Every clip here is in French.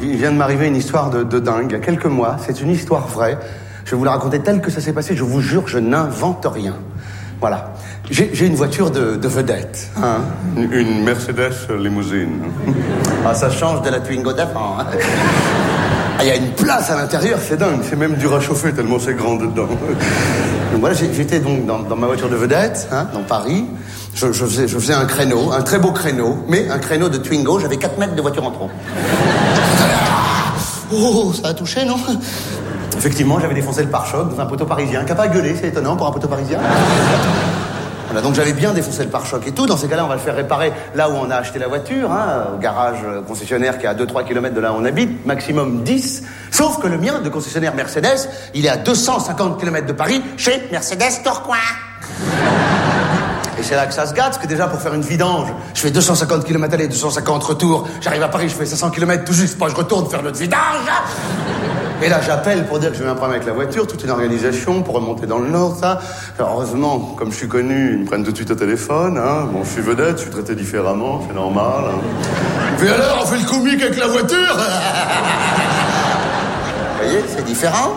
Il vient de m'arriver une histoire de dingue, il y a quelques mois. C'est une histoire vraie. Je vais vous la raconter telle que ça s'est passé. Je vous jure, je n'invente rien. Voilà. J'ai une voiture de vedette. Hein. Une Mercedes limousine. Ah, ça change de la Twingo d'avant. Hein. Ah, il y a une place à l'intérieur, c'est dingue. C'est même dur à chauffer tellement c'est grand dedans. Donc voilà, j'étais donc dans ma voiture de vedette, hein, dans Paris. Je faisais un créneau, un très beau créneau, mais un créneau de Twingo. J'avais 4 mètres de voiture en trop. Oh, ça a touché, non? Effectivement, j'avais défoncé le pare-choc dans un poteau parisien. Qui a pas gueulé, c'est étonnant pour un poteau parisien. Voilà, donc j'avais bien défoncé le pare-choc et tout. Dans ces cas-là, on va le faire réparer là où on a acheté la voiture, hein, au garage concessionnaire qui est à 2-3 km de là où on habite, maximum 10. Sauf que le mien, de concessionnaire Mercedes, il est à 250 km de Paris, chez Mercedes Tourcoing. Et c'est là que ça se gâte, parce que déjà, pour faire une vidange, je fais 250 km aller, 250 retour. J'arrive à Paris, je fais 500 km tout juste, pas je retourne faire notre vidange. Et là, j'appelle pour dire que j'ai eu un problème avec la voiture, toute une organisation pour remonter dans le Nord, ça. Alors, heureusement, comme je suis connu, ils me prennent tout de suite au téléphone, hein. Bon, je suis vedette, je suis traité différemment, c'est normal, hein. Puis alors, on fait le comique avec la voiture. Vous voyez, c'est différent.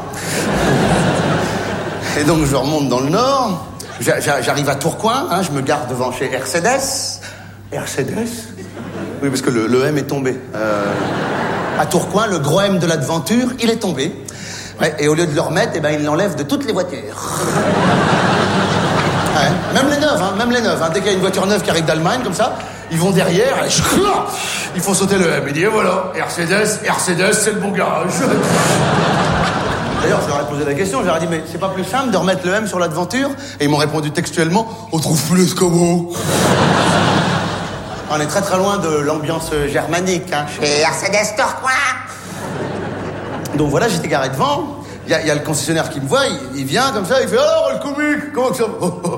Et donc, je remonte dans le Nord. J'arrive à Tourcoing, hein, je me gare devant chez Mercedes. Mercedes? Oui, parce que le M est tombé. À Tourcoing, le gros M de l'aventure, il est tombé. Ouais, et au lieu de le remettre, eh ben, il l'enlève de toutes les voitures. Ouais, même les neuves, hein. Dès qu'il y a une voiture neuve qui arrive d'Allemagne, comme ça, ils vont derrière, et ils font sauter le M. Il dit, et voilà, Mercedes, c'est le bon garage. D'ailleurs, je leur ai posé la question, je leur ai dit, mais c'est pas plus simple de remettre le M sur l'aventure? Et ils m'ont répondu textuellement, on trouve plus les escabeaux. On est très très loin de l'ambiance germanique, hein, chez Mercedes Tourcoing. Donc voilà, j'étais garé devant. Il y a le concessionnaire qui me voit, il vient comme ça, il fait, alors le comique, comment que ça...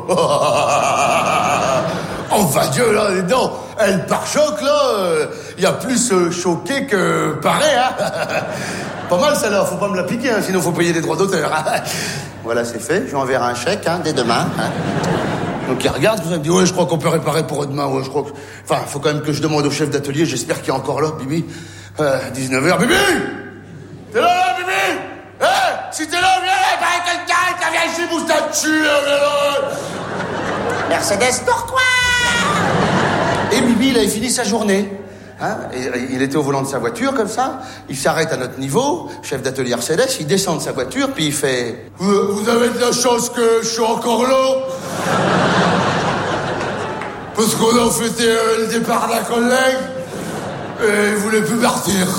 Oh, va Dieu, là, dedans, le pare-choc, là, il y a plus choqué que paré, hein. Pas mal, ça, là, faut pas me la piquer, hein, sinon faut payer des droits d'auteur. Hein. Voilà, c'est fait, je lui enverrai un chèque, hein, dès demain. Hein. Donc il regarde, il me dit, ouais, je crois qu'on peut réparer pour demain, ouais, je crois que... Enfin, faut quand même que je demande au chef d'atelier, j'espère qu'il est encore là, Bibi. 19h, Bibi! T'es là, Bibi? Si t'es là, viens, il paraît quelqu'un, viens ici, bouge ta dessus, là. Mercedes Tourcoing! Et Bibi, il avait fini sa journée. Hein, et il était au volant de sa voiture, comme ça. Il s'arrête à notre niveau, chef d'atelier Mercedes, il descend de sa voiture, puis il fait... Vous avez de la chance que je suis encore là. Parce qu'on a fêté le départ d'un collègue, et il voulait plus partir.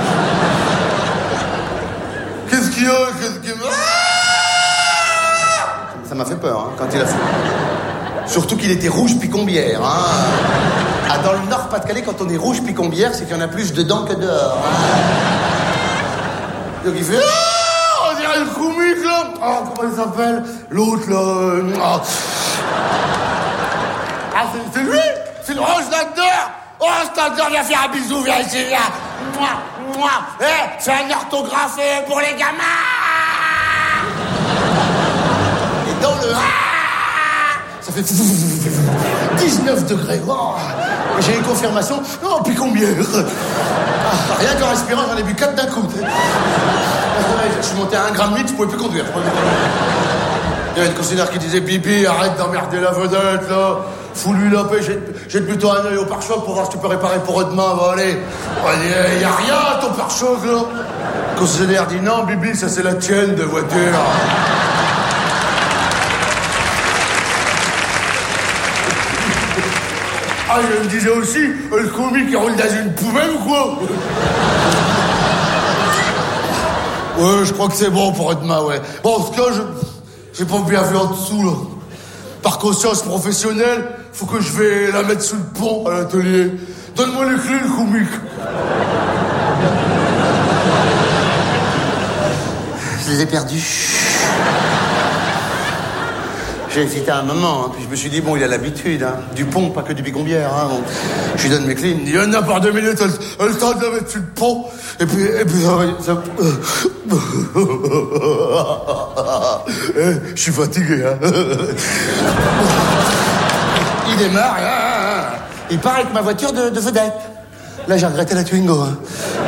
Qu'est-ce qu'il y a? Ça m'a fait peur, hein, quand il a fait... Surtout qu'il était rouge picombière, hein. Ah, dans le Nord-Pas-de-Calais, quand on est rouge picombière, c'est qu'il y en a plus dedans que dehors. Hein. Donc il fait... on dirait le comique, là. Oh, comment il s'appelle? L'autre, là... Ah, c'est lui? C'est le Roche Standard. Oh, Standard, viens faire un bisou, viens ici, viens. Moi. C'est un orthographe pour les gamins. Et dans le... Ça fait 19 degrés. Oh. J'ai une confirmation. Non, picombière. Rien qu'en respirant, j'en ai bu 4 d'un coup. Je suis monté à 1,8 g, je pouvais plus conduire. Il y a une concessionnaire qui disait, Bibi, arrête d'emmerder la vedette, là. Fous-lui la paix, jette plutôt un œil au pare-choc pour voir si tu peux réparer pour demain. Bah, allez. Il y a rien à ton pare-choc, là. Le concessionnaire dit, non, Bibi, ça c'est la tienne de voiture. Ah, je me disais aussi, le comique, il roule dans une poubelle ou quoi? Ouais, je crois que c'est bon pour demain, ouais. Bon, en tout cas, j'ai pas bien vu en dessous, là. Par conscience professionnelle, faut que je vais la mettre sous le pont à l'atelier. Donne-moi les clés, le comique. Je les ai perdus. J'ai hésité un moment, hein, puis je me suis dit, bon, il a l'habitude, hein, du pont, pas que du picombière, hein, bon. Je lui donne mes clés, il me dit, on a par 2 minutes, le temps de la mettre sur le pont, et puis ça... je suis fatigué, hein. Il démarre, hein. Il part avec ma voiture de vedette. Là, j'ai regretté la Twingo, hein.